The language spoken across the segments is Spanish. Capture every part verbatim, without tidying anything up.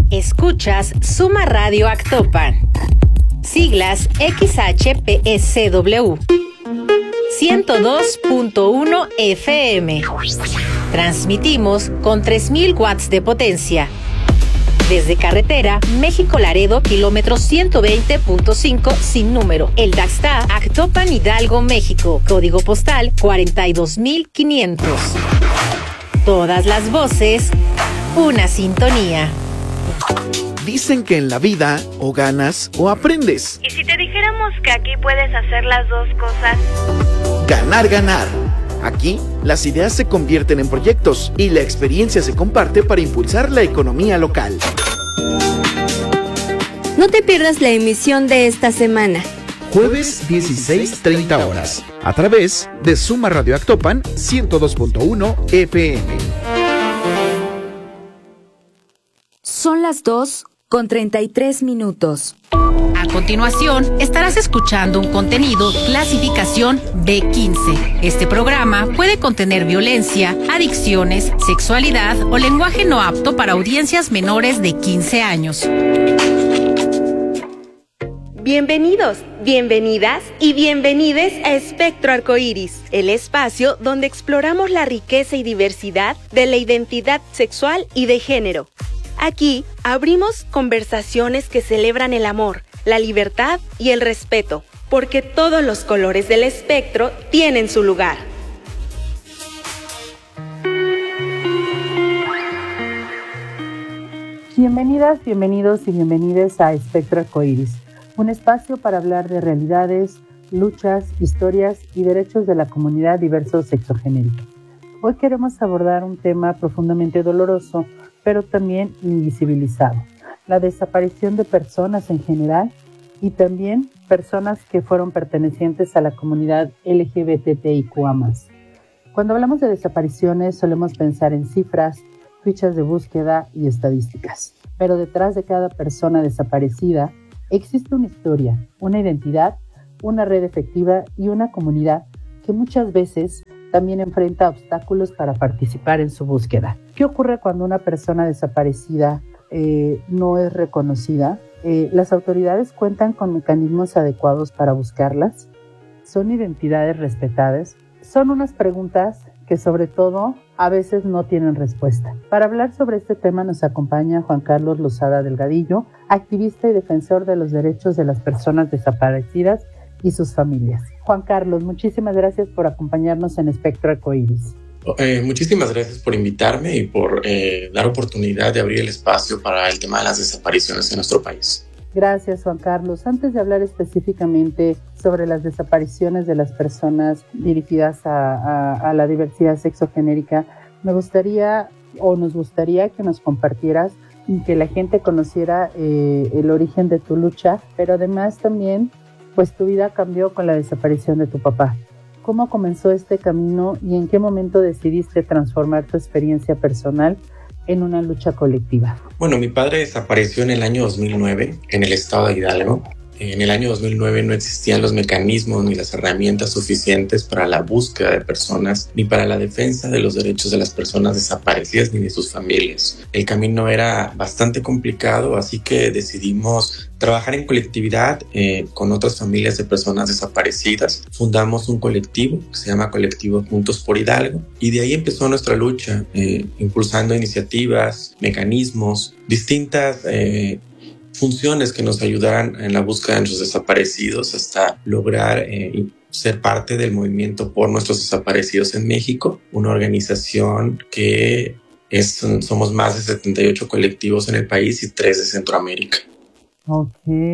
Escuchas Suma Radio Actopan. Siglas X H P S W. ciento dos punto uno F M. Transmitimos con tres mil watts de potencia. Desde carretera México-Laredo, kilómetro ciento veinte punto cinco sin número. El Daxta, Actopan, Hidalgo, México. Código postal cuarenta y dos mil quinientos. Todas las voces, una sintonía. Dicen que en la vida o ganas o aprendes. ¿Y si te dijéramos que aquí puedes hacer las dos cosas? Ganar, ganar. Aquí, las ideas se convierten en proyectos y la experiencia se comparte para impulsar la economía local. No te pierdas la emisión de esta semana. Jueves dieciséis treinta horas, a través de Suma Radio Actopan ciento dos punto uno F M. Son las dos con treinta y tres minutos. A continuación, estarás escuchando un contenido clasificación B quince. Este programa puede contener violencia, adicciones, sexualidad o lenguaje no apto para audiencias menores de quince años. Bienvenidos, bienvenidas y bienvenides a Espectro Arcoíris, el espacio donde exploramos la riqueza y diversidad de la identidad sexual y de género. Aquí abrimos conversaciones que celebran el amor, la libertad y el respeto, porque todos los colores del espectro tienen su lugar. Bienvenidas, bienvenidos y bienvenidas a Espectro Arcoíris, un espacio para hablar de realidades, luchas, historias y derechos de la comunidad diverso sexogenérica. Hoy queremos abordar un tema profundamente doloroso, pero también invisibilizado: la desaparición de personas en general y también personas que fueron pertenecientes a la comunidad L G B T I Q A más. Cuando hablamos de desapariciones solemos pensar en cifras, fichas de búsqueda y estadísticas, pero detrás de cada persona desaparecida existe una historia, una identidad, una red efectiva y una comunidad que muchas veces también enfrenta obstáculos para participar en su búsqueda. ¿Qué ocurre cuando una persona desaparecida eh, no es reconocida? Eh, ¿Las autoridades cuentan con mecanismos adecuados para buscarlas? ¿Son identidades respetadas? Son unas preguntas que sobre todo a veces no tienen respuesta. Para hablar sobre este tema nos acompaña Juan Carlos Lozada Delgadillo, activista y defensor de los derechos de las personas desaparecidas y sus familias. Juan Carlos, muchísimas gracias por acompañarnos en Espectro Arcoíris. Eh, muchísimas gracias por invitarme y por eh, dar oportunidad de abrir el espacio para el tema de las desapariciones en nuestro país. Gracias, Juan Carlos. Antes de hablar específicamente sobre las desapariciones de las personas dirigidas a, a, a la diversidad sexogenérica, me gustaría o nos gustaría que nos compartieras y que la gente conociera eh, el origen de tu lucha, pero además también pues tu vida cambió con la desaparición de tu papá. ¿Cómo comenzó este camino y en qué momento decidiste transformar tu experiencia personal en una lucha colectiva? Bueno, mi padre desapareció en el año dos mil nueve en el estado de Hidalgo. En el año dos mil nueve no existían los mecanismos ni las herramientas suficientes para la búsqueda de personas ni para la defensa de los derechos de las personas desaparecidas ni de sus familias. El camino era bastante complicado, así que decidimos trabajar en colectividad eh, con otras familias de personas desaparecidas. Fundamos un colectivo que se llama Colectivo Juntos por Hidalgo y de ahí empezó nuestra lucha, eh, impulsando iniciativas, mecanismos, distintas eh, funciones que nos ayudaran en la búsqueda de nuestros desaparecidos hasta lograr eh, ser parte del movimiento por nuestros desaparecidos en México, una organización que es, somos más de setenta y ocho colectivos en el país y tres de Centroamérica. Ok,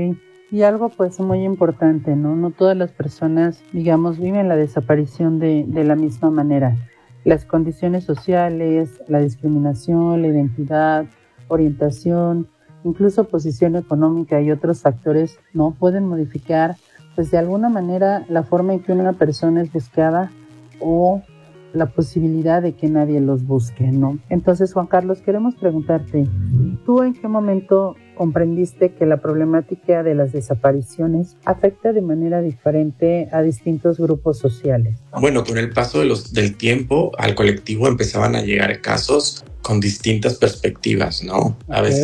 y algo pues muy importante, ¿no? No todas las personas, digamos, viven la desaparición de, de la misma manera. Las condiciones sociales, la discriminación, la identidad, orientación, incluso posición económica y otros factores, ¿no? Pueden modificar, pues de alguna manera, la forma en que una persona es buscada o la posibilidad de que nadie los busque, ¿no? Entonces, Juan Carlos, queremos preguntarte, ¿tú en qué momento comprendiste que la problemática de las desapariciones afecta de manera diferente a distintos grupos sociales? Bueno, con el paso de los, del tiempo, al colectivo empezaban a llegar casos con distintas perspectivas, ¿no? A veces eran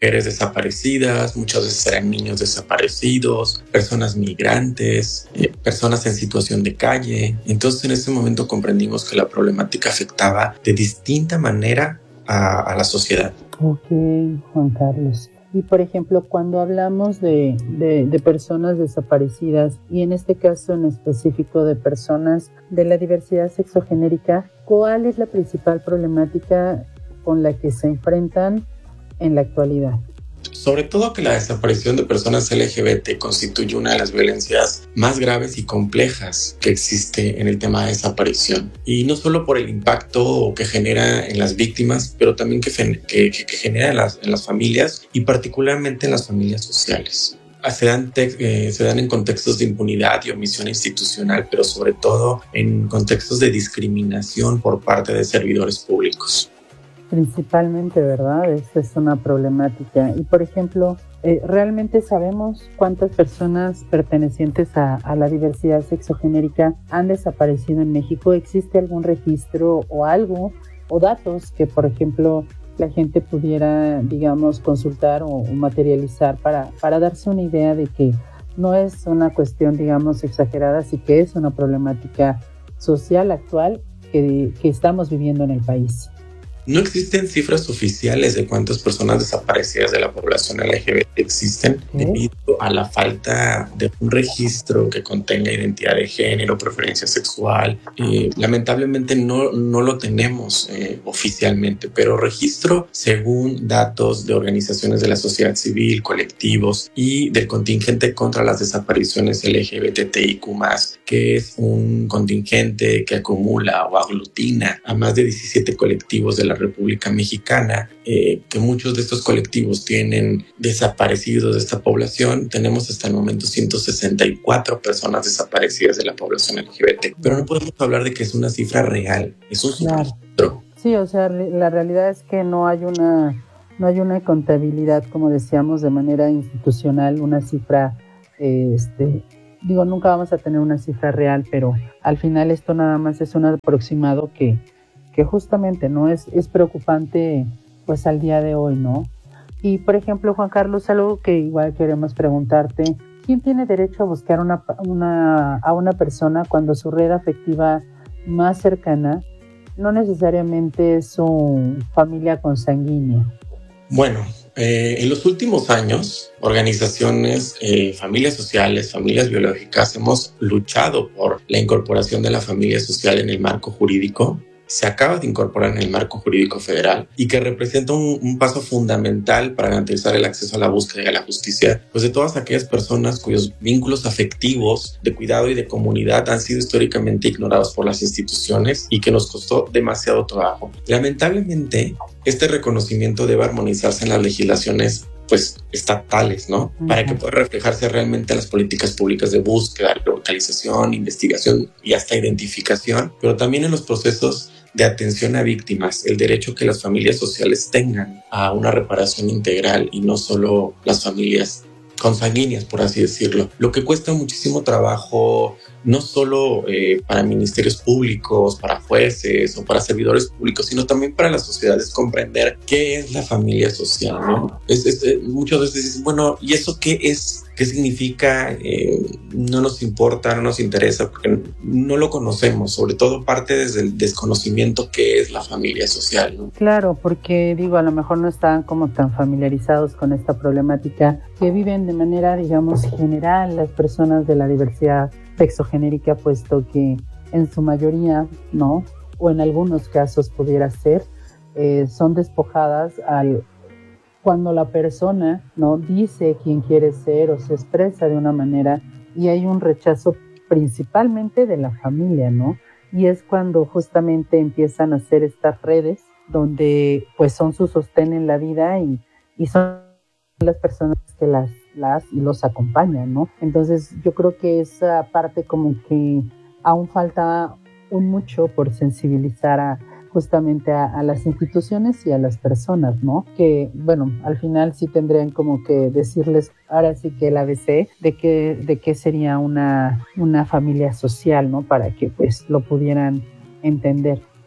mujeres desaparecidas, muchas veces eran niños desaparecidos, personas migrantes, eh, personas en situación de calle. Entonces en ese momento comprendimos que la problemática afectaba de distinta manera a, a la sociedad. Ok, Juan Carlos. Y por ejemplo, cuando hablamos de, de, de personas desaparecidas, y en este caso en específico de personas de la diversidad sexogenérica, ¿cuál es la principal problemática con la que se enfrentan en la actualidad? Sobre todo que la desaparición de personas L G B T constituye una de las violencias más graves y complejas que existe en el tema de desaparición. Y no solo por el impacto que genera en las víctimas, pero también que, que, que genera en las, en las familias y particularmente en las familias sociales. Se dan, te- eh, se dan en contextos de impunidad y omisión institucional, pero sobre todo en contextos de discriminación por parte de servidores públicos. Principalmente, ¿verdad? Esta es una problemática. Y, por ejemplo, eh, ¿realmente sabemos cuántas personas pertenecientes a, a la diversidad sexogenérica han desaparecido en México? ¿Existe algún registro o algo, o datos que, por ejemplo, la gente pudiera, digamos, consultar o, o materializar para, para darse una idea de que no es una cuestión, digamos, exagerada, sí que es una problemática social actual que, que estamos viviendo en el país? No existen cifras oficiales de cuántas personas desaparecidas de la población L G B T existen, ¿Eh? debido a la falta de un registro que contenga identidad de género, preferencia sexual. Eh, lamentablemente no, no lo tenemos eh, oficialmente, pero registro según datos de organizaciones de la sociedad civil, colectivos y del contingente contra las desapariciones L G B T I Q más, que es un contingente que acumula o aglutina a más de diecisiete colectivos de la República Mexicana, eh, que muchos de estos colectivos tienen desaparecidos de esta población. Tenemos hasta el momento ciento sesenta y cuatro personas desaparecidas de la población L G B T, pero no podemos hablar de que es una cifra real, es un Claro. registro. Sí, o sea, la realidad es que no hay una, no hay una contabilidad, como decíamos, de manera institucional, una cifra, eh, este, digo, nunca vamos a tener una cifra real, pero al final esto nada más es un aproximado que que justamente no es, es preocupante pues al día de hoy, ¿no? Y por ejemplo, Juan Carlos, algo que igual queremos preguntarte, ¿quién tiene derecho a buscar una, una, a una persona cuando su red afectiva más cercana no necesariamente es su familia consanguínea? Bueno, eh, en los últimos años, organizaciones, eh, familias sociales, familias biológicas, hemos luchado por la incorporación de la familia social en el marco jurídico. Se acaba de incorporar en el marco jurídico federal y que representa un, un paso fundamental para garantizar el acceso a la búsqueda y a la justicia, pues de todas aquellas personas cuyos vínculos afectivos de cuidado y de comunidad han sido históricamente ignorados por las instituciones y que nos costó demasiado trabajo. Lamentablemente, este reconocimiento debe armonizarse en las legislaciones pues estatales, ¿no? Uh-huh. Para que pueda reflejarse realmente en las políticas públicas de búsqueda, localización, investigación y hasta identificación, pero también en los procesos de atención a víctimas, el derecho que las familias sociales tengan a una reparación integral y no solo las familias consanguíneas, por así decirlo. Lo que cuesta muchísimo trabajo, no solo eh, para ministerios públicos, para jueces o para servidores públicos, sino también para la sociedad, es comprender qué es la familia social, ¿no? Es, es, eh, muchas veces dicen, bueno, ¿y eso qué es? ¿Qué significa? Eh, no nos importa, no nos interesa, porque no lo conocemos, sobre todo parte desde el desconocimiento qué es la familia social, ¿no? Claro, porque digo, a lo mejor no están como tan familiarizados con esta problemática que viven de manera, digamos, general las personas de la diversidad sexogenérica, puesto que en su mayoría, ¿no? O en algunos casos pudiera ser, eh, son despojadas al cuando la persona, ¿no?, dice quién quiere ser o se expresa de una manera, y hay un rechazo principalmente de la familia, ¿no? Y es cuando justamente empiezan a hacer estas redes donde pues son su sostén en la vida y, y son las personas que las, las y los acompañan, ¿no? Entonces yo creo que esa parte como que aún falta un mucho por sensibilizar a justamente a, a las instituciones y a las personas, ¿no? Que, bueno, al final sí tendrían como que decirles, ahora sí que el A B C, de qué, de qué sería una, una familia social, ¿no? Para que, pues, lo pudieran entender.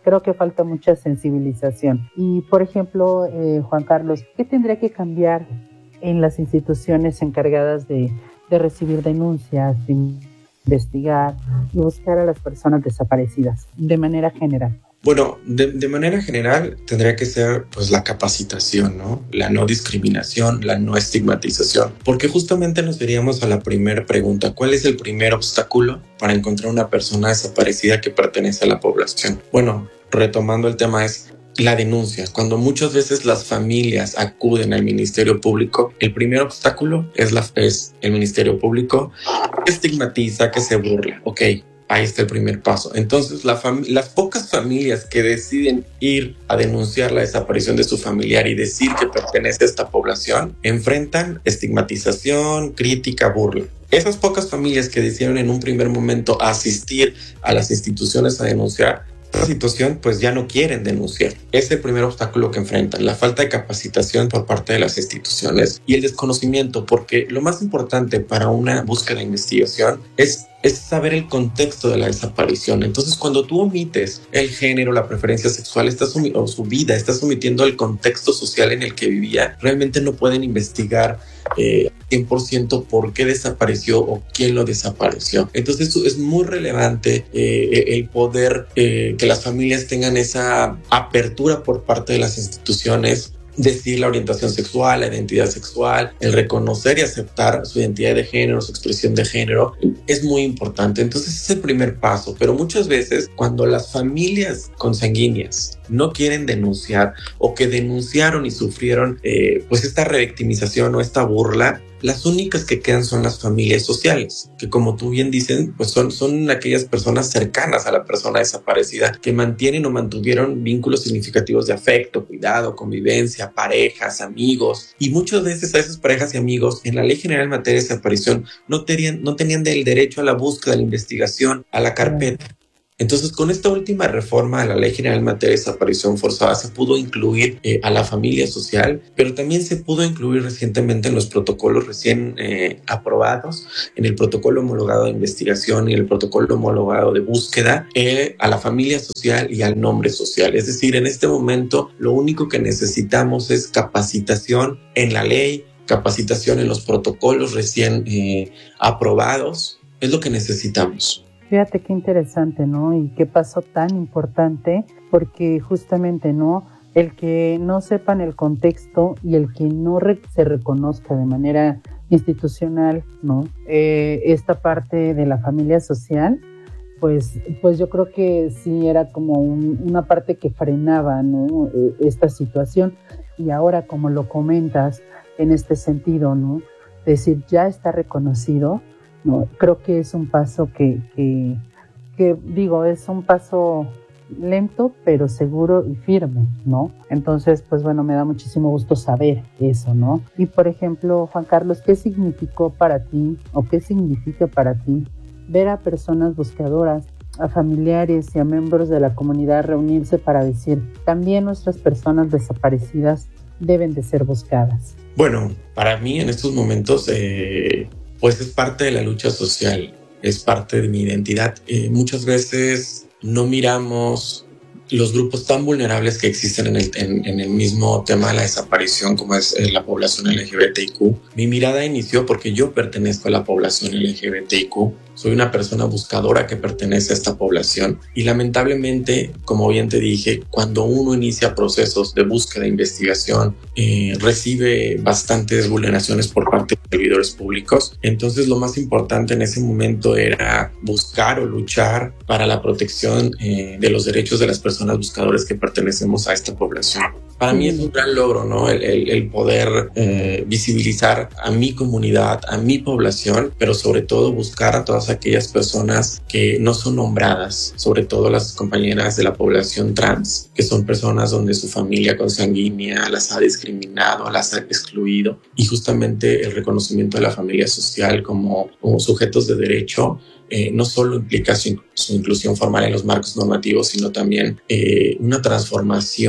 creo que falta mucha sensibilización. Y, por ejemplo, eh, Juan Carlos, ¿qué tendría que cambiar en las instituciones encargadas de, de recibir denuncias, de investigar y buscar a las personas desaparecidas de manera general? Bueno, de, de manera general tendría que ser pues la capacitación, ¿no? La no discriminación, la no estigmatización, porque justamente nos iríamos a la primera pregunta: ¿cuál es el primer obstáculo para encontrar una persona desaparecida que pertenece a la población? Bueno, retomando el tema, es la denuncia. Cuando muchas veces las familias acuden al Ministerio Público, el primer obstáculo es, la, es el Ministerio Público que estigmatiza, que se burla. Ok, ahí está el primer paso. Entonces, la fam- las pocas familias que deciden ir a denunciar la desaparición de su familiar y decir que pertenece a esta población, enfrentan estigmatización, crítica, burla. Esas pocas familias que decidieron en un primer momento asistir a las instituciones a denunciar esta situación, pues ya no quieren denunciar. Es el primer obstáculo que enfrentan, la falta de capacitación por parte de las instituciones y el desconocimiento, porque lo más importante para una búsqueda de investigación es es saber el contexto de la desaparición. Entonces, cuando tú omites el género, la preferencia sexual, estás omi- o su vida, estás omitiendo el contexto social en el que vivía, realmente no pueden investigar eh, cien por ciento por qué desapareció o quién lo desapareció. Entonces, es muy relevante eh, el poder eh, que las familias tengan esa apertura por parte de las instituciones, decir la orientación sexual, la identidad sexual, el reconocer y aceptar su identidad de género, su expresión de género, es muy importante. Entonces ese es el primer paso, pero muchas veces cuando las familias consanguíneas no quieren denunciar o que denunciaron y sufrieron eh, pues esta revictimización o esta burla, las únicas que quedan son las familias sociales, que como tú bien dicen, pues son, son aquellas personas cercanas a la persona desaparecida que mantienen o mantuvieron vínculos significativos de afecto, cuidado, convivencia, parejas, amigos. Y muchas veces a esas parejas y amigos en la Ley General en materia de desaparición no tenían, no tenían el derecho a la búsqueda, a la investigación, a la carpeta. Entonces, con esta última reforma a la Ley General en materia de desaparición forzada se pudo incluir eh, a la familia social, pero también se pudo incluir recientemente en los protocolos recién eh, aprobados, en el protocolo homologado de investigación y el protocolo homologado de búsqueda, eh, a la familia social y al nombre social. Es decir, en este momento lo único que necesitamos es capacitación en la ley, capacitación en los protocolos recién eh, aprobados. Es lo que necesitamos. Fíjate qué interesante, ¿no? Y qué paso tan importante, porque justamente, ¿no? El que no sepan el contexto y el que no re- se reconozca de manera institucional, ¿no? Eh, esta parte de la familia social, pues, pues yo creo que sí era como un, una parte que frenaba, ¿no? Eh, esta situación. Y ahora, como lo comentas, en este sentido, ¿no? Decir, ya está reconocido. No, creo que es un paso que, que, que, digo, es un paso lento, pero seguro y firme, ¿no? Entonces, pues bueno, me da muchísimo gusto saber eso, ¿no? Y por ejemplo, Juan Carlos, ¿qué significó para ti o qué significa para ti ver a personas buscadoras, a familiares y a miembros de la comunidad reunirse para decir, también nuestras personas desaparecidas deben de ser buscadas? Bueno, para mí en estos momentos... Eh... pues es parte de la lucha social, es parte de mi identidad. Eh, muchas veces no miramos los grupos tan vulnerables que existen en el, en, en el mismo tema de la desaparición, como es eh, la población L G B T I Q. Mi mirada inició porque yo pertenezco a la población L G B T I Q. Soy una persona buscadora que pertenece a esta población y lamentablemente, como bien te dije, cuando uno inicia procesos de búsqueda e investigación, eh, recibe bastantes vulneraciones por parte de servidores públicos. Entonces lo más importante en ese momento era buscar o luchar para la protección eh, de los derechos de las personas buscadoras que pertenecemos a esta población. Para mí es un gran logro, ¿no? El, el, el poder eh, visibilizar a mi comunidad, a mi población, pero sobre todo buscar a todas aquellas personas que no son nombradas, sobre todo las compañeras de la población trans, que son personas donde su familia consanguínea las ha discriminado, las ha excluido, y justamente el reconocimiento de la familia social como, como sujetos de derecho Eh, no solo implica su, su inclusión formal en los marcos normativos, sino también eh, una transformación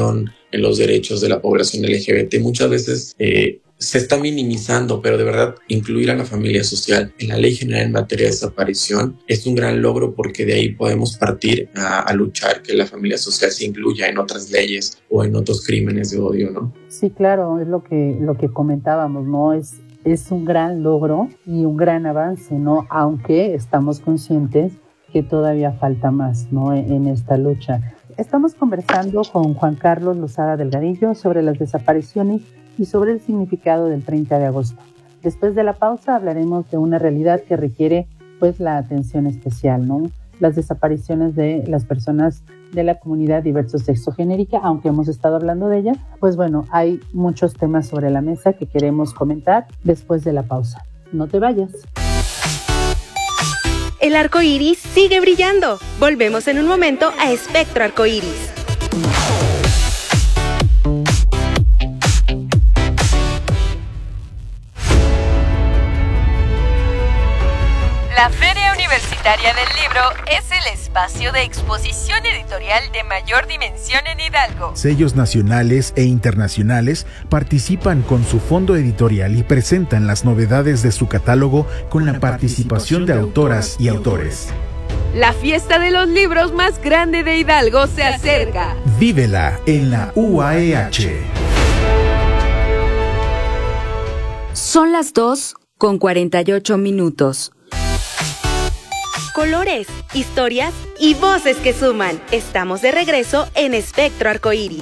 en los derechos de la población L G B T. Muchas veces eh, se está minimizando, pero de verdad incluir a la familia social en la Ley General en materia de desaparición es un gran logro, porque de ahí podemos partir a, a luchar que la familia social se incluya en otras leyes o en otros crímenes de odio, ¿no? Sí, claro, es lo que, lo que comentábamos, ¿no? Es, es un gran logro y un gran avance, ¿no? Aunque estamos conscientes que todavía falta más, ¿no? En, en esta lucha. Estamos conversando con Juan Carlos Lozada Delgadillo sobre las desapariciones y sobre el significado del treinta de agosto. Después de la pausa hablaremos de una realidad que requiere pues la atención especial, ¿no? Las desapariciones de las personas de la comunidad diverso-sexogenérica, aunque hemos estado hablando de ella, pues bueno, hay muchos temas sobre la mesa que queremos comentar después de la pausa. No te vayas. El arco iris sigue brillando. Volvemos en un momento a Espectro Arcoíris. La Feria Universitaria del Libro es el espacio de exposición editorial de mayor dimensión en Hidalgo. Sellos nacionales e internacionales participan con su fondo editorial y presentan las novedades de su catálogo con la participación de autoras y autores. La fiesta de los libros más grande de Hidalgo se acerca. Vívela en la U A E H. Son las dos con cuarenta y ocho minutos. Colores, historias y voces que suman. Estamos de regreso en Espectro Arcoíris.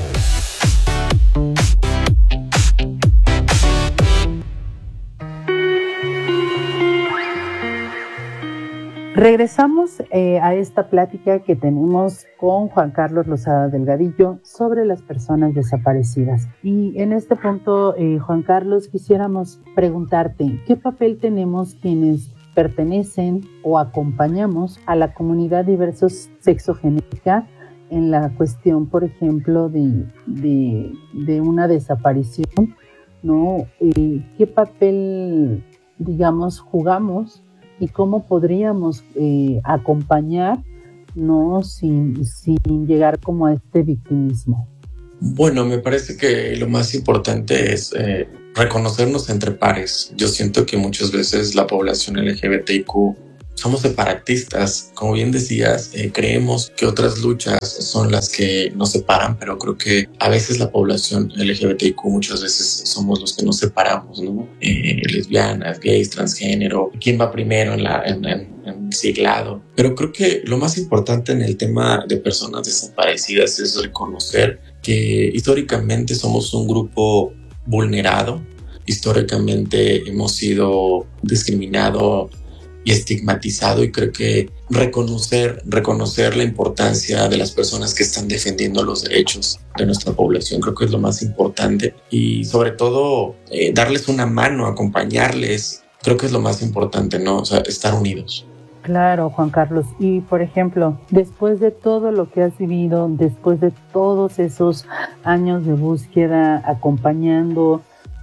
Regresamos eh, a esta plática que tenemos con Juan Carlos Lozada Delgadillo sobre las personas desaparecidas. Y en este punto, eh, Juan Carlos, quisiéramos preguntarte, ¿qué papel tenemos quienes pertenecen o acompañamos a la comunidad diverso-sexogenérica en la cuestión, por ejemplo, de, de, de una desaparición, ¿no? Eh, ¿Qué papel, digamos, jugamos y cómo podríamos eh, acompañar, ¿no? Sin, sin llegar como a este victimismo? Bueno, me parece que lo más importante es eh, reconocernos entre pares. Yo siento que muchas veces la población L G B T I Q somos separatistas. Como bien decías, eh, creemos que otras luchas son las que nos separan, pero creo que a veces la población L G B T I Q muchas veces somos los que nos separamos, ¿no? Eh, lesbianas, gays, transgénero, quién va primero en, la, en, en, en el siglado. Pero creo que lo más importante en el tema de personas desaparecidas es reconocer que históricamente somos un grupo vulnerado, históricamente hemos sido discriminados y estigmatizado, y creo que reconocer, reconocer la importancia de las personas que están defendiendo los derechos de nuestra población, creo que es lo más importante, y sobre todo eh, darles una mano, acompañarles, creo que es lo más importante, ¿no? O sea, estar unidos. Claro, Juan Carlos. Y, por ejemplo, después de todo lo que has vivido, después de todos esos años de búsqueda, acompañando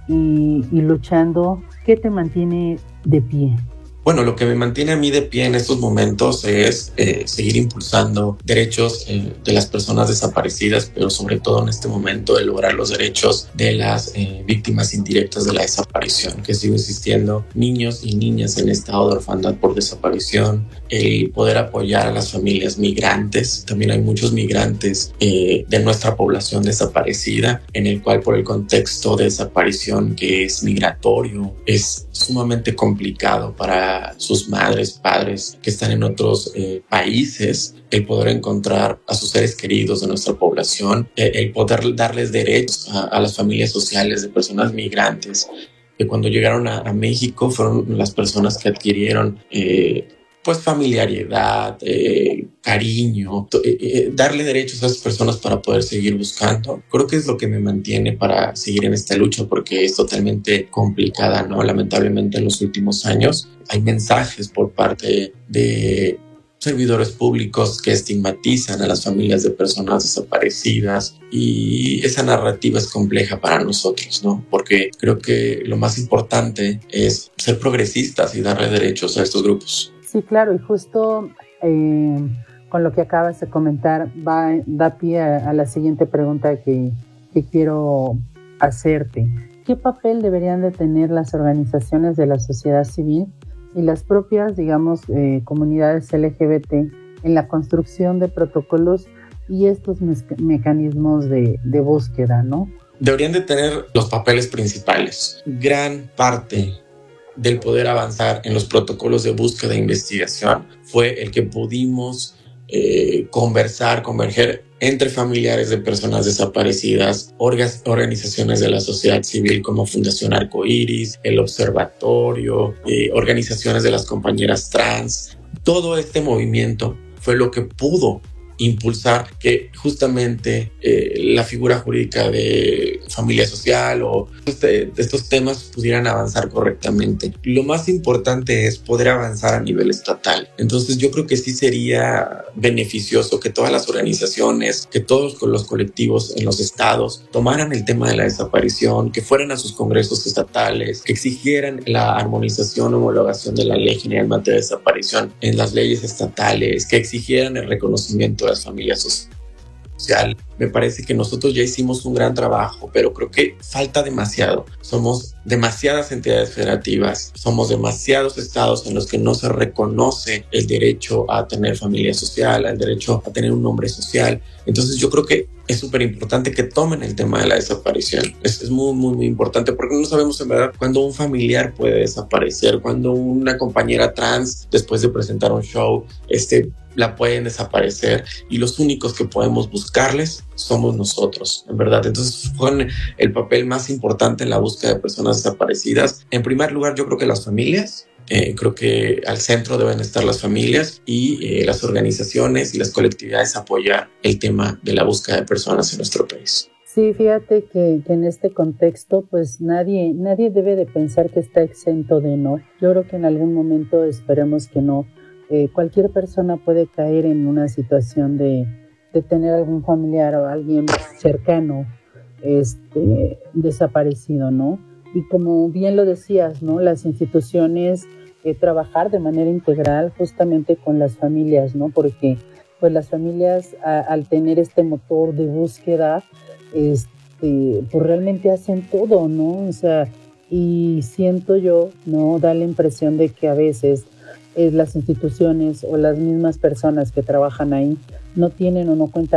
y, y luchando, ¿qué te mantiene de pie? Bueno, lo que me mantiene a mí de pie en estos momentos es eh, seguir impulsando derechos eh, de las personas desaparecidas, pero sobre todo en este momento de lograr los derechos de las eh, víctimas indirectas de la desaparición, que sigo insistiendo, niños y niñas en estado de orfandad por desaparición, el poder apoyar a las familias migrantes. También hay muchos migrantes eh, de nuestra población desaparecida, en el cual por el contexto de desaparición que es migratorio, es sumamente complicado para sus madres, padres que están en otros eh, países, el poder encontrar a sus seres queridos de nuestra población, eh, el poder darles derechos a, a las familias sociales de personas migrantes que cuando llegaron a, a México fueron las personas que adquirieron eh, pues familiaridad, eh, cariño, eh, eh, darle derechos a esas personas para poder seguir buscando. Creo que es lo que me mantiene para seguir en esta lucha, porque es totalmente complicada, ¿no? Lamentablemente en los últimos años hay mensajes por parte de servidores públicos que estigmatizan a las familias de personas desaparecidas, y esa narrativa es compleja para nosotros, ¿no? Porque creo que lo más importante es ser progresistas y darle derechos a estos grupos. Sí, claro, y justo eh, con lo que acabas de comentar, va, da pie a, a la siguiente pregunta que, que quiero hacerte. ¿Qué papel deberían de tener las organizaciones de la sociedad civil y las propias, digamos, eh, comunidades L G B T en la construcción de protocolos y estos me- mecanismos de, de búsqueda, ¿no? Deberían de tener los papeles principales. Gran parte del poder avanzar en los protocolos de búsqueda e investigación fue el que pudimos eh, conversar, converger entre familiares de personas desaparecidas, orga- organizaciones de la sociedad civil como Fundación Arcoíris, el Observatorio, eh, organizaciones de las compañeras trans. Todo este movimiento fue lo que pudo impulsar que justamente eh, la figura jurídica de familia social o este, estos temas pudieran avanzar correctamente. Lo más importante es poder avanzar a nivel estatal. Entonces yo creo que sí sería beneficioso que todas las organizaciones, que todos los colectivos en los estados tomaran el tema de la desaparición, que fueran a sus congresos estatales, que exigieran la armonización o homologación de la Ley General en materia de desaparición en las leyes estatales, que exigieran el reconocimiento de las familias sociales. Me parece que nosotros ya hicimos un gran trabajo, pero creo que falta demasiado. Somos demasiadas entidades federativas, somos demasiados estados en los que no se reconoce el derecho a tener familia social, el derecho a tener un nombre social. Entonces yo creo que es súper importante que tomen el tema de la desaparición. Es, es muy, muy, muy importante porque no sabemos en verdad cuándo un familiar puede desaparecer, cuándo una compañera trans, después de presentar un show, este, la pueden desaparecer y los únicos que podemos buscarles somos nosotros, en verdad. Entonces juegan el papel más importante en la búsqueda de personas desaparecidas. En primer lugar, yo creo que las familias, eh, creo que al centro deben estar las familias y eh, las organizaciones y las colectividades apoyar el tema de la búsqueda de personas en nuestro país. Sí, fíjate que, que en este contexto, pues nadie, nadie debe de pensar que está exento de no. Yo creo que en algún momento esperemos que no. Eh, cualquier persona puede caer en una situación de, de tener algún familiar o alguien cercano este, desaparecido, ¿no? Y como bien lo decías, ¿no? Las instituciones eh, trabajar de manera integral justamente con las familias, ¿no? Porque pues las familias a, al tener este motor de búsqueda, este, pues realmente hacen todo, ¿no? O sea, y siento yo, ¿no? Da la impresión de que a veces eh, las instituciones o las mismas personas que trabajan ahí no tienen o no cuentan